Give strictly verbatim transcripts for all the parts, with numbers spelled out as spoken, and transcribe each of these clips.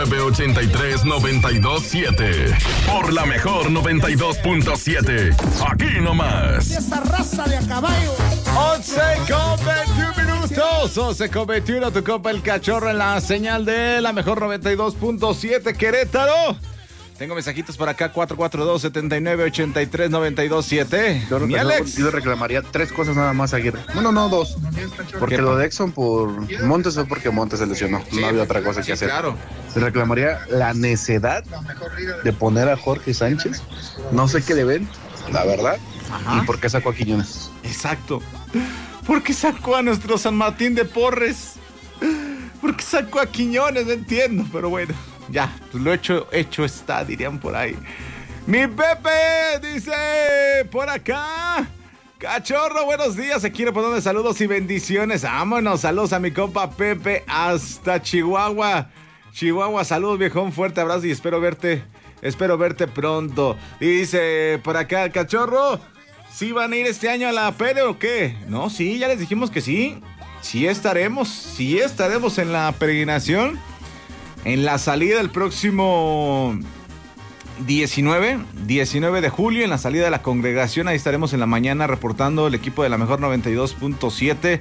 ochenta y tres noventa y dos siete. Por la mejor noventa y dos punto siete. Aquí nomás. Esa raza de a caballo. once con veintiún minutos. once con veintiuno. Tu compa el Cachorro en la señal de la mejor noventa y dos punto siete Querétaro. Tengo mensajitos por acá, cuatro cuatro dos, siete nueve, ocho tres, nueve dos siete. Yo, Mi Alex. yo reclamaría tres cosas nada más, Aguirre. Bueno, no, dos. Porque lo de Exxon por Montes fue porque Montes se lesionó. Sí, no había otra cosa sí, que hacer. Claro. Reclamaría la necedad de poner a Jorge Sánchez. No sé qué le ven, la verdad. Ajá. ¿Y por qué sacó a Quiñones? Exacto. ¿Por qué sacó a nuestro San Martín de Porres? ¿Por qué sacó a Quiñones? No entiendo, pero bueno. Ya, pues lo hecho, hecho está, dirían por ahí. Mi Pepe dice por acá. Cachorro, buenos días. Aquí le ponemos saludos y bendiciones. Vámonos, saludos a mi compa Pepe hasta Chihuahua. Chihuahua, saludos, viejón. Fuerte abrazo y espero verte. Espero verte pronto. Dice por acá, Cachorro, ¿sí van a ir este año a la Pere o qué? No, sí, ya les dijimos que sí. Sí estaremos, sí estaremos en la peregrinación. En la salida el próximo diecinueve de julio, en la salida de la congregación, ahí estaremos en la mañana reportando el equipo de la mejor noventa y dos punto siete,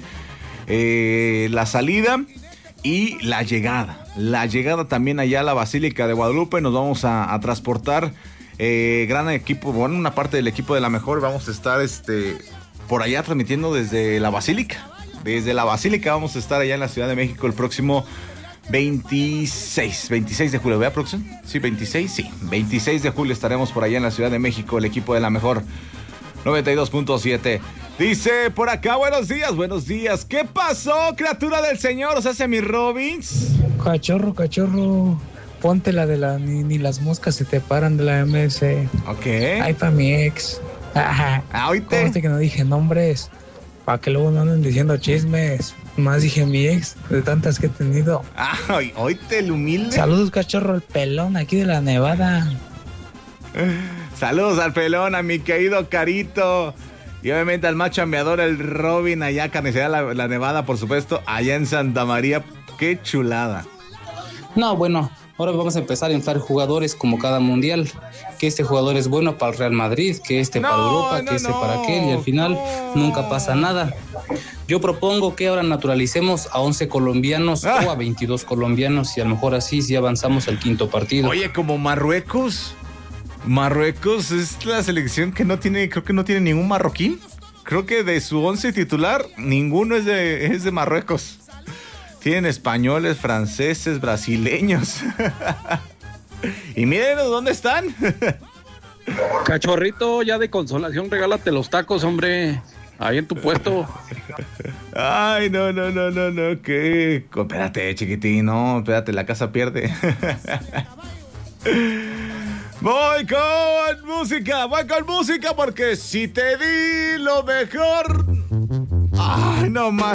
eh, la salida y la llegada. La llegada también allá a la Basílica de Guadalupe, nos vamos a, a transportar, eh, gran equipo, bueno, una parte del equipo de la mejor, vamos a estar este, por allá transmitiendo desde la Basílica. Desde la Basílica vamos a estar allá en la Ciudad de México el próximo veintiséis de julio, ¿verdad, Proxen? Sí, veintiséis, sí. veintiséis de julio estaremos por allá en la Ciudad de México, el equipo de la mejor noventa y dos punto siete. Dice por acá, buenos días, buenos días. ¿Qué pasó, criatura del Señor? O sea, hace mi Robins. Cachorro, cachorro, ponte la de la ni, ni las moscas se te paran de la M S. Ok. Ay, pa' mi ex. Ajá. Ah, oíste. Conste que no dije nombres, para que luego no anden diciendo chismes. Más dije mi ex, de tantas que he tenido. Ay, oíste, el humilde. Saludos, Cachorro, el pelón aquí de la Nevada. Saludos al pelón, a mi querido Carito. Y obviamente al más chambeador, el Robin, allá, Carnicería la, la Nevada, por supuesto, allá en Santa María. Qué chulada. No, bueno, ahora vamos a empezar a inflar jugadores como cada mundial. Que este jugador es bueno para el Real Madrid, que este No, para Europa, no, que este no, para aquel, y al final no. nunca pasa nada. Yo propongo que ahora naturalicemos a once colombianos Ah. o a veintidós colombianos y a lo mejor así sí avanzamos al quinto partido. Oye, como Marruecos. Marruecos es la selección que no tiene, creo que no tiene ningún marroquín. Creo que de su once titular, ninguno es de, es de Marruecos. Tienen españoles, franceses, brasileños. Y miren dónde están. Cachorrito, ya de consolación, regálate los tacos, hombre. Ahí en tu puesto. Ay, no, no, no, no, no. ¿Qué? Espérate, chiquitín, no, espérate, la casa pierde. Voy con música, voy con música porque si te di lo mejor. Ay, no más.